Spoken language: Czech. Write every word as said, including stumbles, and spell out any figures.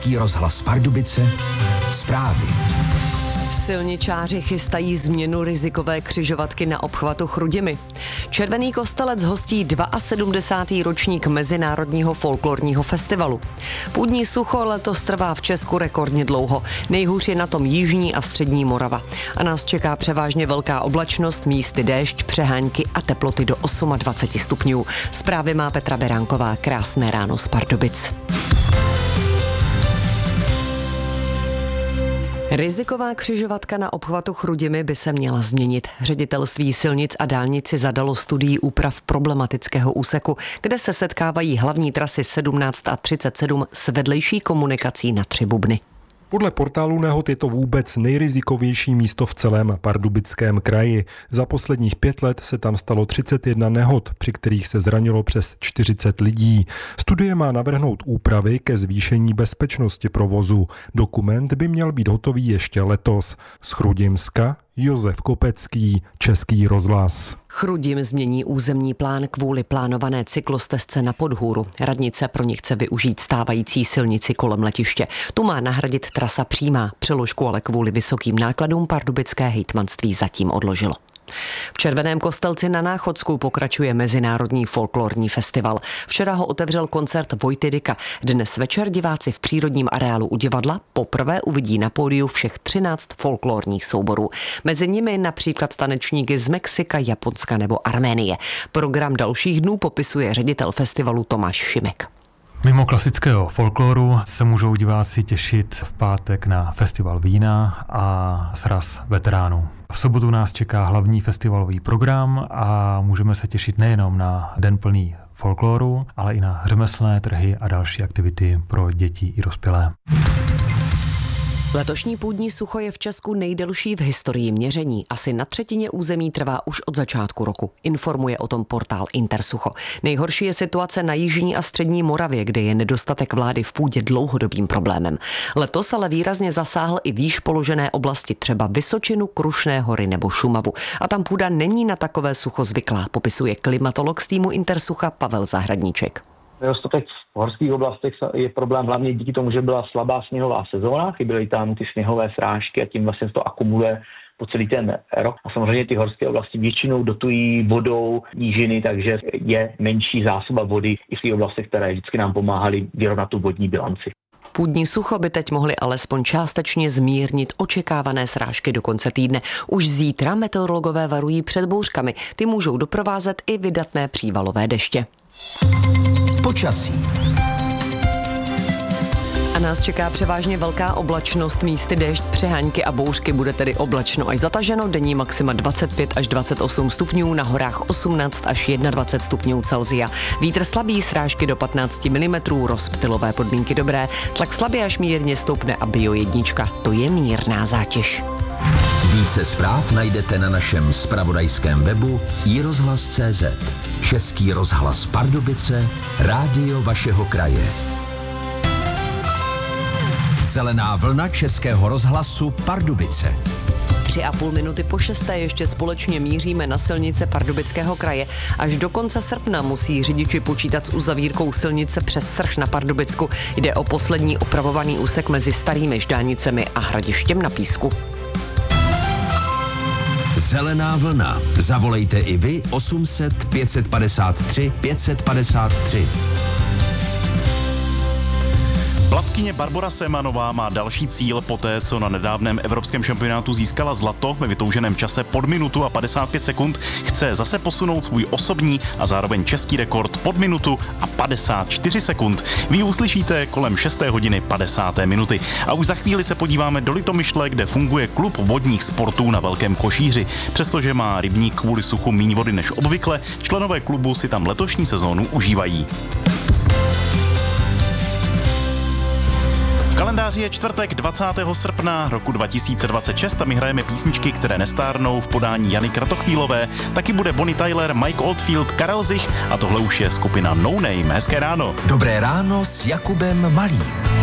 Český rozhlas Pardubice, zprávy. Silničáři chystají změnu rizikové křižovatky na obchvatu Chrudimi. Červený Kostelec hostí sedmdesátý druhý ročník Mezinárodního folklorního festivalu. Půdní sucho letos trvá v Česku rekordně dlouho. Nejhůř je na tom jižní a střední Morava. A nás čeká převážně velká oblačnost, místy déšť, přehánky a teploty do dvacet osm stupňů. Zprávy má Petra Beránková. Krásné ráno z Pardubic. Riziková křižovatka na obchvatu Chrudimi by se měla změnit. Ředitelství silnic a dálnic si zadalo studii úprav problematického úseku, kde se setkávají hlavní trasy sedmnáct a třicet sedm s vedlejší komunikací na Tři Bubny. Podle portálu Nehod je to vůbec nejrizikovější místo v celém Pardubickém kraji. Za posledních pět let se tam stalo třicet jedna nehod, při kterých se zranilo přes čtyřicet lidí. Studie má navrhnout úpravy ke zvýšení bezpečnosti provozu. Dokument by měl být hotový ještě letos. Z Chrudimska Josef Kopecký, Český rozhlas. Chrudim změní územní plán kvůli plánované cyklostezce na Podhůru. Radnice pro ní chce využít stávající silnici kolem letiště. Tu má nahradit trasa přímá. Přeložku ale kvůli vysokým nákladům pardubické hejtmanství zatím odložilo. V Červeném Kostelci na Náchodsku pokračuje Mezinárodní folklorní festival. Včera ho otevřel koncert Vojty Dyka. Dnes večer diváci v přírodním areálu u divadla poprvé uvidí na pódiu všech třináct folklorních souborů. Mezi nimi například tanečníky z Mexika, Japonska nebo Arménie. Program dalších dnů popisuje ředitel festivalu Tomáš Šimek. Mimo klasického folkloru se můžou diváci těšit v pátek na festival vína a sraz veteránů. V sobotu nás čeká hlavní festivalový program a můžeme se těšit nejenom na den plný folkloru, ale i na řemeslné trhy a další aktivity pro děti i dospělé. Letošní půdní sucho je v Česku nejdelší v historii měření. Asi na třetině území trvá už od začátku roku. Informuje o tom portál Intersucho. Nejhorší je situace na jižní a střední Moravě, kde je nedostatek vlády v půdě dlouhodobým problémem. Letos ale výrazně zasáhl i výš položené oblasti, třeba Vysočinu, Krušné hory nebo Šumavu. A tam půda není na takové sucho zvyklá, popisuje klimatolog z týmu Intersucha Pavel Zahradníček. Nedostatek v horských oblastech je problém hlavně díky tomu, že byla slabá sněhová sezóna, chyběly tam ty sněhové srážky a tím vlastně se to akumuluje po celý ten rok. A samozřejmě ty horské oblasti většinou dotují vodou nížiny, takže je menší zásoba vody i v těch oblastech, které vždycky nám pomáhaly vyrovnat tu vodní bilanci. Půdní sucho by teď mohly alespoň částečně zmírnit očekávané srážky do konce týdne. Už zítra meteorologové varují před bouřkami. Ty můžou doprovázet i vydatné přívalové deště. Počasí. A nás čeká převážně velká oblačnost, místy déšť, přehánky a bouřky, bude tedy oblačno až zataženo, denní maxima dvacet pět až dvacet osm stupňů, na horách osmnáct až dvacet jedna stupňů Celsia. Vítr slabý, srážky do patnáct milimetrů, rozptylové podmínky dobré, tlak slabě až mírně stoupne a bio jednička, to je mírná zátěž. Více zpráv najdete na našem zpravodajském webu i rozhlas tečka cé zet. Český rozhlas Pardubice, rádio vašeho kraje. Zelená vlna Českého rozhlasu Pardubice. Tři a půl minuty po šesté ještě společně míříme na silnice Pardubického kraje. Až do konce srpna musí řidiči počítat s uzavírkou silnice přes Srch na Pardubicku. Jde o poslední opravovaný úsek mezi starými Ždánicemi a Hradištěm na Písku. Zelená vlna. Zavolejte i vy osm set pět padesát tři pět padesát tři. Plavkyně Barbora Semanová má další cíl poté, co na nedávném evropském šampionátu získala zlato ve vytouženém čase pod minutu a padesát pět sekund. Chce zase posunout svůj osobní a zároveň český rekord pod minutu a padesát čtyři sekund. Vy ji uslyšíte kolem šesté hodiny padesáté minuty. A už za chvíli se podíváme do Litomyšle, kde funguje klub vodních sportů na Velkém Košíři. Přestože má rybník kvůli suchu míň vody než obvykle, členové klubu si tam letošní sezónu užívají. V kalendáři je čtvrtek dvacátého srpna roku dva tisíce dvacet šest a my hrajeme písničky, které nestárnou v podání Jany Kratochvílové. Taky bude Bonnie Tyler, Mike Oldfield, Karel Zich a tohle už je skupina No Name. Hezké ráno. Dobré ráno s Jakubem Malým.